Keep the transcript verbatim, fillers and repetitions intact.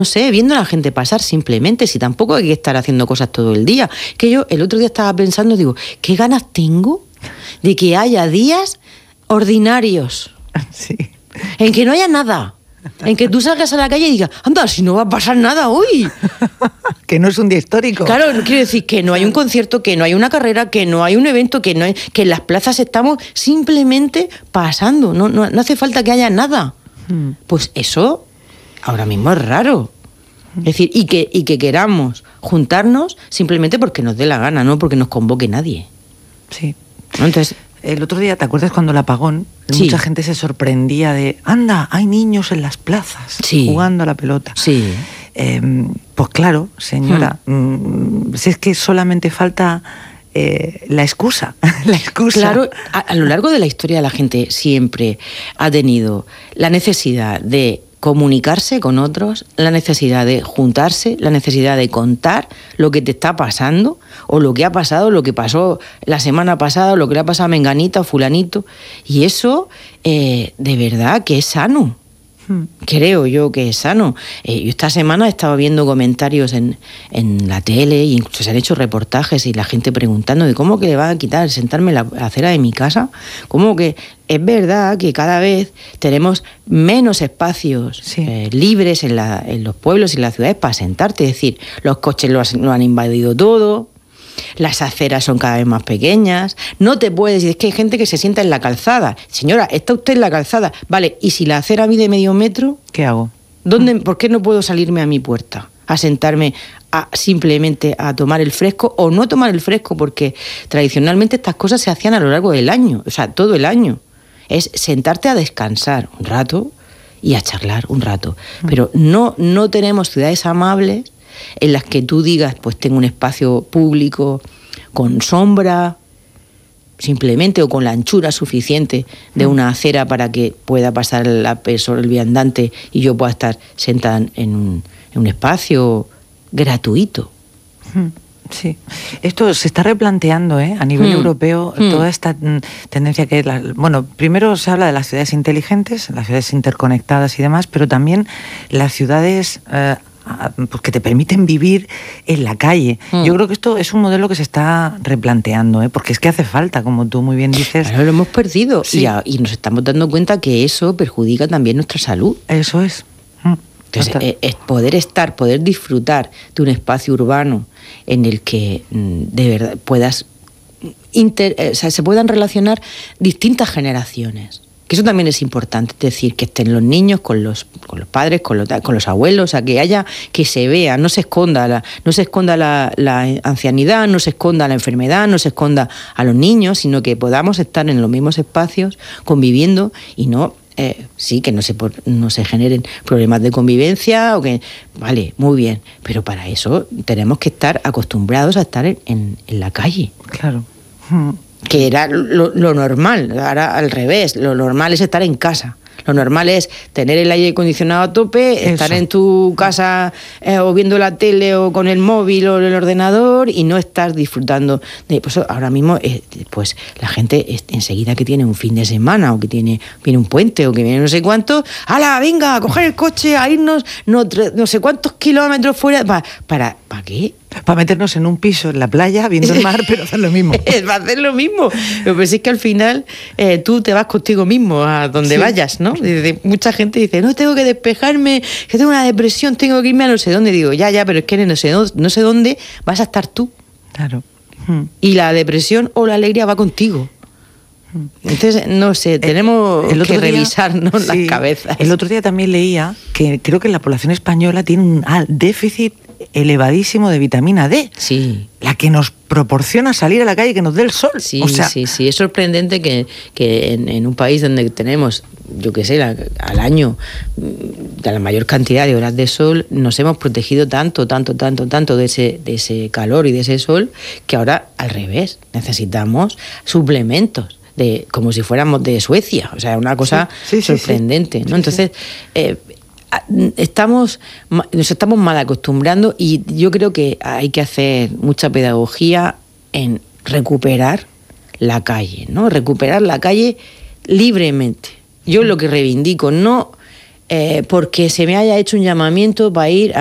no sé, viendo a la gente pasar simplemente, si tampoco hay que estar haciendo cosas todo el día. Que yo el otro día estaba pensando, digo, ¿qué ganas tengo de que haya días ordinarios? Sí. En que no haya nada. En que tú salgas a la calle y digas, anda, si no va a pasar nada hoy. Que no es un día histórico. Claro, quiero decir que no hay un concierto, que no hay una carrera, que no hay un evento, que no hay, que en las plazas estamos simplemente pasando. No, no, no hace falta que haya nada. Hmm. Pues eso ahora mismo es raro. Es decir, y que, y que queramos juntarnos simplemente porque nos dé la gana, no porque nos convoque nadie. Sí. ¿No? Entonces, el otro día, ¿te acuerdas cuando el apagón? Sí. Mucha gente se sorprendía de, anda, hay niños en las plazas, sí, jugando a la pelota. Sí. Eh, pues claro, señora, hmm. si es que solamente falta eh, la excusa, la excusa. Claro, a, a lo largo de la historia la gente siempre ha tenido la necesidad de comunicarse con otros, la necesidad de juntarse, la necesidad de contar lo que te está pasando o lo que ha pasado, lo que pasó la semana pasada, o lo que le ha pasado a Menganita o Fulanito. Y eso, eh, de verdad, que es sano. Hmm. Creo yo que es sano. Eh, yo esta semana he estado viendo comentarios en, en la tele, e incluso se han hecho reportajes y la gente preguntando de cómo que le va a quitar sentarme en la acera de mi casa. Cómo que es verdad que cada vez tenemos menos espacios sí. eh, libres en, la, en los pueblos y en las ciudades para sentarte. Es decir, los coches lo, has, lo han invadido todo. Las aceras son cada vez más pequeñas. No te puedes... Es que hay gente que se sienta en la calzada. Señora, está usted en la calzada. Vale, ¿y si la acera mide medio metro? ¿Qué hago? ¿Dónde, ¿Por qué no puedo salirme a mi puerta a sentarme a, simplemente a tomar el fresco o no tomar el fresco? Porque tradicionalmente estas cosas se hacían a lo largo del año. O sea, todo el año. Es sentarte a descansar un rato y a charlar un rato. Pero no, no tenemos ciudades amables en las que tú digas, pues tengo un espacio público con sombra, simplemente, o con la anchura suficiente de una acera para que pueda pasar la persona, el viandante, y yo pueda estar sentada en un, en un espacio gratuito. Sí, esto se está replanteando ¿eh? a nivel mm. europeo, mm. toda esta mm, tendencia que... La, bueno, primero se habla de las ciudades inteligentes, las ciudades interconectadas y demás, pero también las ciudades... Eh, pues que te permiten vivir en la calle. Mm. Yo creo que esto es un modelo que se está replanteando, ¿eh? Porque es que hace falta, como tú muy bien dices. Claro, lo hemos perdido sí. y, a, y nos estamos dando cuenta que eso perjudica también nuestra salud. Eso es. Mm. Entonces, es, es poder estar, poder disfrutar de un espacio urbano en el que de verdad puedas inter, o sea, se puedan relacionar distintas generaciones. Que eso también es importante, es decir, que estén los niños con los, con los padres, con los, con los abuelos, o sea, que haya, que se vea, no se esconda la, no se esconda la, la ancianidad, no se esconda la enfermedad, no se esconda a los niños, sino que podamos estar en los mismos espacios conviviendo y no, eh, sí, que no se, no se generen problemas de convivencia, o que, vale, muy bien, pero para eso tenemos que estar acostumbrados a estar en, en, en la calle. Claro. Que era lo, lo normal, ahora al revés, lo normal es estar en casa. Lo normal es tener el aire acondicionado a tope, Eso. estar en tu casa eh, o viendo la tele o con el móvil o el ordenador y no estar disfrutando de... Pues ahora mismo, eh, pues la gente es, enseguida que tiene un fin de semana o que tiene viene un puente o que viene no sé cuánto, ¡hala, venga, a coger el coche, a irnos no, no sé cuántos kilómetros fuera! ¿Para, para, ¿para qué? Para meternos en un piso en la playa viendo el mar, pero hacer lo mismo. Es para hacer lo mismo. Lo que sí es que al final eh, tú te vas contigo mismo a donde sí. vayas, ¿no? Mucha gente dice, no, tengo que despejarme, que tengo una depresión, tengo que irme a no sé dónde. Digo, ya, ya, pero es que no sé, no sé dónde vas a estar tú. Claro. Y la depresión o la alegría va contigo. Entonces, no sé, tenemos el, el que día, revisarnos sí, las cabezas. El otro día también leía que creo que la población española tiene un déficit elevadísimo de vitamina D. Sí. La que nos proporciona salir a la calle y que nos dé el sol. Sí, o sea, sí, sí. Es sorprendente que, que en, en un país donde tenemos, yo qué sé, la, al año de la mayor cantidad de horas de sol, nos hemos protegido tanto, tanto, tanto, tanto de ese, de ese calor y de ese sol, que ahora al revés, necesitamos suplementos. De, como si fuéramos de Suecia, o sea, una cosa sí, sí, sorprendente, sí, sí. ¿no? Entonces, eh, estamos, nos estamos mal acostumbrando y yo creo que hay que hacer mucha pedagogía en recuperar la calle, ¿no? Recuperar la calle libremente. Yo lo que reivindico, no eh, porque se me haya hecho un llamamiento para ir